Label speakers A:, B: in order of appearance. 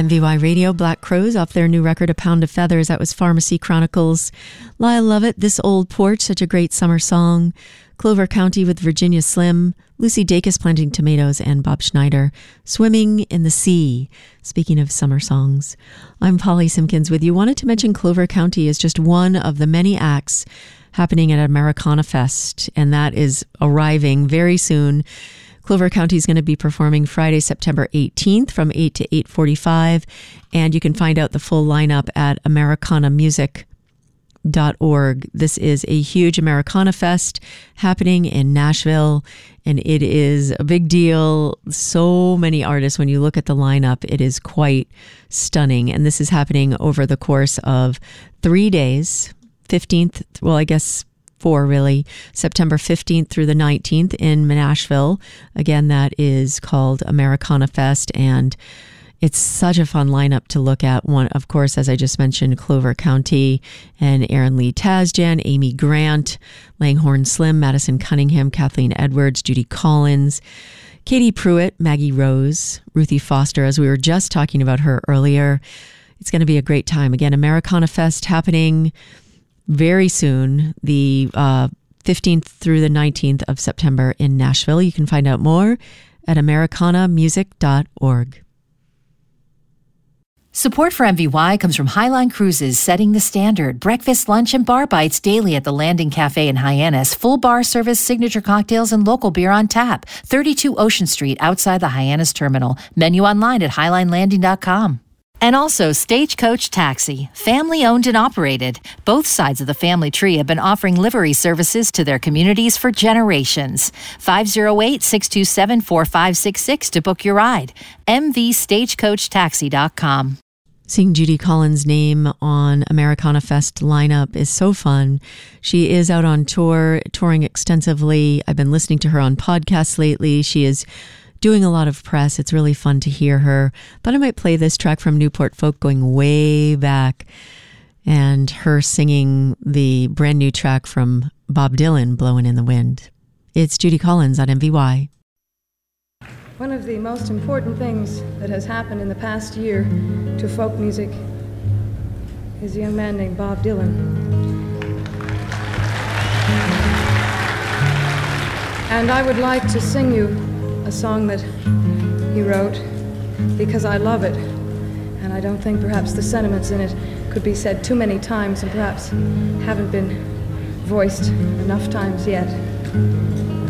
A: MVY Radio, Black Crowes, off their new record, A Pound of Feathers. That was Pharmacy Chronicles. Lyle Lovett, This Old Porch, such a great summer song. Clover County with Virginia Slim. Lucy Dacus, Planting Tomatoes, and Bob Schneider, Swimming in the Sea. Speaking of summer songs, I'm Polly Simpkins with you. Wanted to mention Clover County is just one of the many acts happening at Americana Fest, and that is arriving very soon. Clover County is going to be performing Friday, September 18th from 8 to 8:45, and you can find out the full lineup at americanamusic.org. This is a huge Americana Fest happening in Nashville, and it is a big deal. So many artists. When you look at the lineup, it is quite stunning, and this is happening over the course of 3 days, 15th, well, I guess 4 really, September 15th through the 19th in Nashville. Again, that is called Americana Fest, and it's such a fun lineup to look at. One, of course, as I just mentioned, Clover County and Aaron Lee Tasjan, Amy Grant, Langhorne Slim, Madison Cunningham, Kathleen Edwards, Judy Collins, Katie Pruitt, Maggie Rose, Ruthie Foster, as we were just talking about her earlier. It's going to be a great time. Again, Americana Fest happening very soon, the 15th through the 19th of September in Nashville. You can find out more at americanamusic.org.
B: Support for MVY comes from Highline Cruises, setting the standard. Breakfast, lunch, and bar bites daily at the Landing Cafe in Hyannis. Full bar service, signature cocktails, and local beer on tap. 32 Ocean Street outside the Hyannis Terminal. Menu online at highlinelanding.com. And also Stagecoach Taxi, family-owned and operated. Both sides of the family tree have been offering livery services to their communities for generations. 508-627-4566 to book your ride. mvstagecoachtaxi.com.
A: Seeing Judy Collins' name on Americana Fest lineup is so fun. She is out on tour, touring extensively. I've been listening to her on podcasts lately. She is doing a lot of press. It's really fun to hear her. Thought I might play this track from Newport Folk going way back, and her singing the brand new track from Bob Dylan, Blowin' in the Wind. It's Judy Collins on MVY.
C: One of the most important things that has happened in the past year to folk music is a young man named Bob Dylan. And I would like to sing you a song that he wrote because I love it, and I don't think perhaps the sentiments in it could be said too many times and perhaps haven't been voiced enough times yet.